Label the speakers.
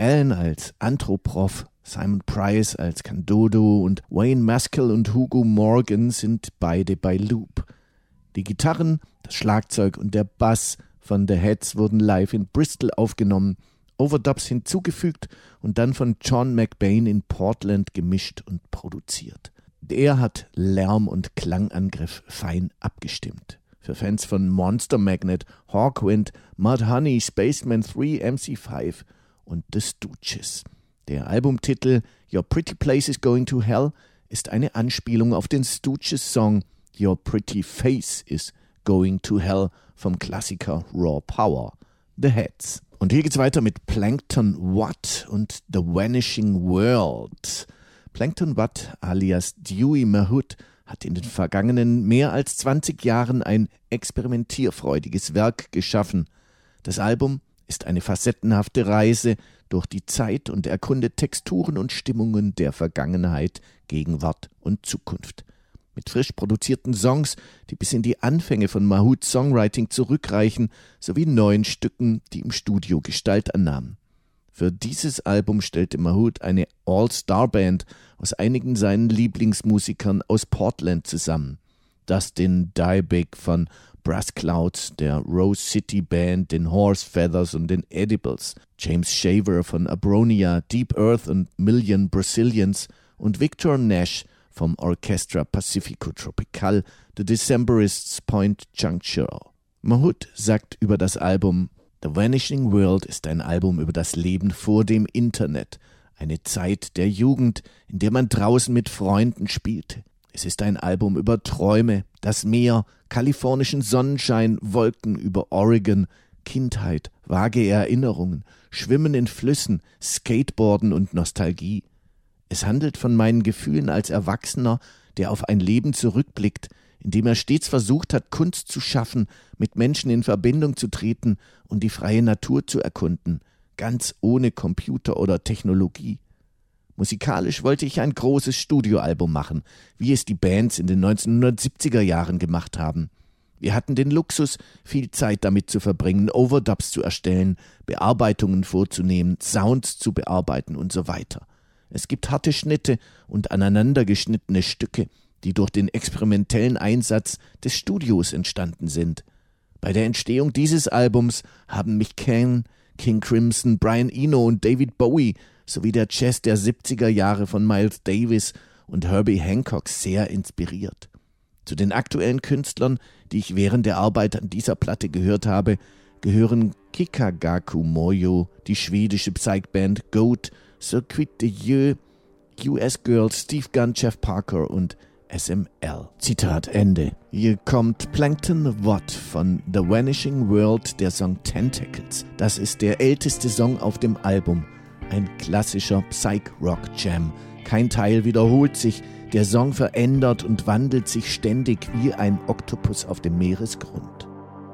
Speaker 1: Alan als Anthroprof, Simon Price als Candodo und Wayne Maskell und Hugo Morgan sind beide bei Loop. Die Gitarren, das Schlagzeug und der Bass von The Heads wurden live in Bristol aufgenommen, Overdubs hinzugefügt und dann von John McBain in Portland gemischt und produziert. Der hat Lärm und Klangangriff fein abgestimmt. Für Fans von Monster Magnet, Hawkwind, Mudhoney, Spaceman 3, MC5 und The Stooges. Der Albumtitel Your Pretty Place is Going to Hell ist eine Anspielung auf den Stooges-Song Your Pretty Face is Going to Hell vom Klassiker Raw Power, The Heads. Und hier geht's weiter mit Plankton Watt und The Vanishing World. Plankton Watt alias Dewey Mahood hat in den vergangenen mehr als 20 Jahren ein experimentierfreudiges Werk geschaffen. Das Album ist eine facettenhafte Reise durch die Zeit und erkundet Texturen und Stimmungen der Vergangenheit, Gegenwart und Zukunft. Mit frisch produzierten Songs, die bis in die Anfänge von Mahoods Songwriting zurückreichen, sowie neuen Stücken, die im Studio Gestalt annahmen. Für dieses Album stellte Mahood eine All-Star-Band aus einigen seinen Lieblingsmusikern aus Portland zusammen. Dustin Dybig von Brass Clouds, der Rose City Band, den Horse Feathers und den Edibles, James Shaver von Abronia, Deep Earth und Million Brazilians und Victor Nash vom Orchestra Pacifico Tropical, The Decemberists Point Juncture. Mahood sagt über das Album: The Vanishing World ist ein Album über das Leben vor dem Internet, eine Zeit der Jugend, in der man draußen mit Freunden spielte. Es ist ein Album über Träume, das Meer, kalifornischen Sonnenschein, Wolken über Oregon, Kindheit, vage Erinnerungen, Schwimmen in Flüssen, Skateboarden und Nostalgie. Es handelt von meinen Gefühlen als Erwachsener, der auf ein Leben zurückblickt, in dem er stets versucht hat, Kunst zu schaffen, mit Menschen in Verbindung zu treten und die freie Natur zu erkunden, ganz ohne Computer oder Technologie. Musikalisch wollte ich ein großes Studioalbum machen, wie es die Bands in den 1970er Jahren gemacht haben. Wir hatten den Luxus, viel Zeit damit zu verbringen, Overdubs zu erstellen, Bearbeitungen vorzunehmen, Sounds zu bearbeiten und so weiter. Es gibt harte Schnitte und aneinandergeschnittene Stücke, die durch den experimentellen Einsatz des Studios entstanden sind. Bei der Entstehung dieses Albums haben mich Ken, King Crimson, Brian Eno und David Bowie sowie der Jazz der 70er Jahre von Miles Davis und Herbie Hancock sehr inspiriert. Zu den aktuellen Künstlern, die ich während der Arbeit an dieser Platte gehört habe, gehören Kikagaku Moyo, die schwedische Psychband Goat, Circuit de Yeux, US Girls, Steve Gunn, Jeff Parker und SML. Zitat Ende. Hier kommt Plankton Watt von The Vanishing World, der Song Tentacles. Das ist der älteste Song auf dem Album. Ein klassischer Psych-Rock-Jam. Kein Teil wiederholt sich. Der Song verändert und wandelt sich ständig wie ein Oktopus auf dem Meeresgrund.